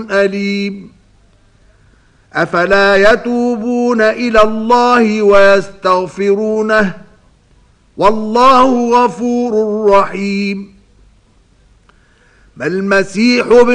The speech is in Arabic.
أليم أفلا يتوبون إلى الله ويستغفرونه والله غفور رحيم. ما المسيح